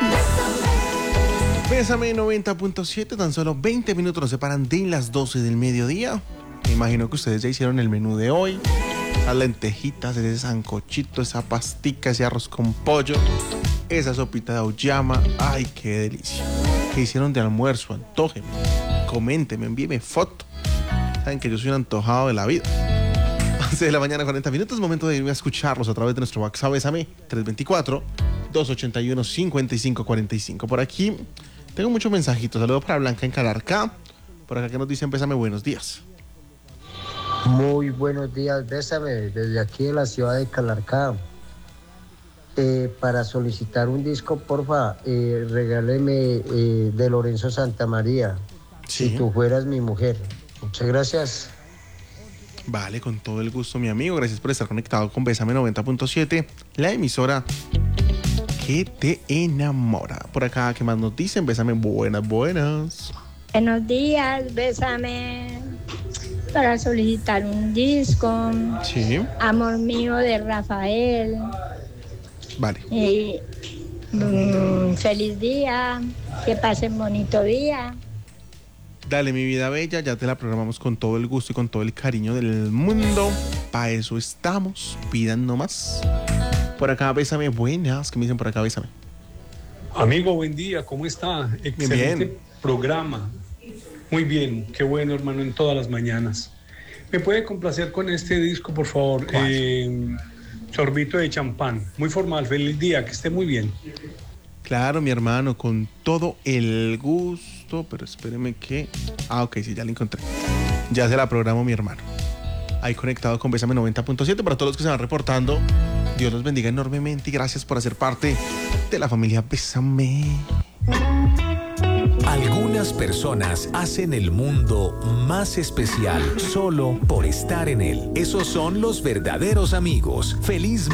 Bésame 90.7, tan solo 20 minutos nos separan de las 12 del mediodía. Me imagino que ustedes ya hicieron el menú de hoy. Esas lentejitas, ese sancochito, esa pastica, ese arroz con pollo, esa sopita de auyama. ¡Ay, qué delicia! ¿Qué hicieron de almuerzo? Antójenme, coméntenme, envíenme foto. Saben que yo soy un antojado de la vida. 11 de la mañana, 40 minutos, momento de irme a escucharlos a través de nuestro WhatsApp. Bésame 324-281-5545. Por aquí tengo muchos mensajitos. Saludos para Blanca en Calarcá. Por acá que nos dicen, bésame, buenos días. Muy buenos días, bésame, desde aquí de la ciudad de Calarcá. Para solicitar un disco, porfa, regáleme de Lorenzo Santamaría. Sí. Si tú fueras mi mujer. Muchas gracias. Vale, con todo el gusto, mi amigo. Gracias por estar conectado con Bésame 90.7, la emisora que te enamora. Por acá, ¿qué más nos dicen? Bésame, buenas. Buenos días, bésame. Para solicitar un disco. Sí. Amor mío de Rafael. Vale. Feliz día. Que pasen bonito día. Dale, mi vida bella, ya te la programamos con todo el gusto y con todo el cariño del mundo. Para eso estamos. Pidan nomás. Por acá, bésame, buenas. ¿Qué me dicen por acá, bésame? Amigo, buen día, ¿cómo está? Excelente bien. programa. Muy bien, qué bueno, hermano, en todas las mañanas. ¿Me puede complacer con este disco, por favor? Sorbito de champán. Muy formal, feliz día, que esté muy bien. Claro, mi hermano, con todo el gusto, pero espéreme que... ok, sí, ya la encontré. Ya se la programo, mi hermano. Ahí conectado con Bésame 90.7. Para todos los que se van reportando, Dios los bendiga enormemente y gracias por hacer parte de la familia Bésame. Algunas personas hacen el mundo más especial solo por estar en él. Esos son los verdaderos amigos. Feliz